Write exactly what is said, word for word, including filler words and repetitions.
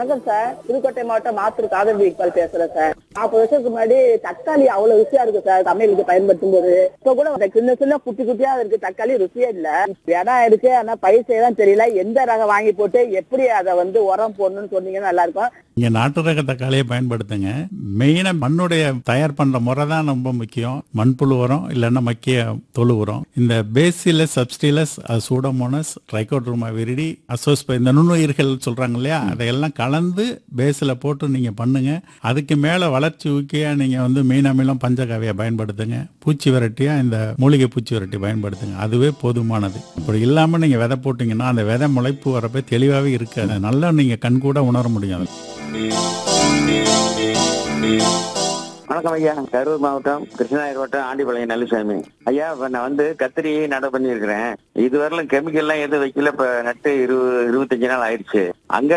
வணக்கம் சார். புதுக்கோட்டை மாவட்டம் மாத்தூர் காதல் இக்பால் பேசுறேன் சார். நாற்பது வருஷத்துக்கு முன்னாடி தக்காளி அவ்வளவு ருசியா இருக்கு சார் சமையலுக்கு பயன்படுத்தும் போது. இப்ப கூட சின்ன சின்ன குட்டி குட்டியா இருக்கு, தக்காளி ருசியே இல்ல. இடம் இருக்கு, ஆனா பைசே தான் தெரியல. எந்த ரகம் வாங்கி போட்டு எப்படி அதை வந்து உரம் போடணும்னு சொன்னீங்கன்னா நல்லா இருக்கும். இங்க நாட்டு ரக தக்காளியை பயன்படுத்துங்க. மெயினா மண்ணுடைய தயார் பண்ற முறை தான் ரொம்ப முக்கியம். மண்புழு உரம் இல்லைன்னா மக்கிய தொழு உரம். இந்த bacillus subtilis Pseudomonas trichoderma viride அசோஸ்பை இந்த நுண்ணுயிர்கள் சொல்றாங்க இல்லையா, அதையெல்லாம் கலந்து பேஸ்ல போட்டு நீங்க பண்ணுங்க. அதுக்கு மேல வளர்ச்சி ஊக்கியா நீங்க வந்து மீன் அமிலம் பஞ்சகாவியை பயன்படுத்துங்க. பூச்சி விரட்டியா இந்த மூலிகை பூச்சி விரட்டி பயன்படுத்துங்க. அதுவே போதுமானது. அப்படி இல்லாம நீங்க விதை போட்டீங்கன்னா அந்த விதை முளைப்பு வரப்ப தெளிவாகவே இருக்காது. நல்லா நீங்க கண் கூட உணர முடியும். வணக்கம் ஐயா. கரூர் மாவட்டம் கிருஷ்ணகிரி வட்டம் ஆண்டிபாளையம் நல்லுசாமி ஐயா. இப்ப நான் வந்து கத்திரி நட பண்ணியிருக்கிறேன். இதுவரையிலும் கெமிக்கல் எல்லாம் எதுவும் வைக்கல. இப்ப நட்டு இருபது இருபத்தஞ்சு நாள் ஆயிடுச்சு. அங்க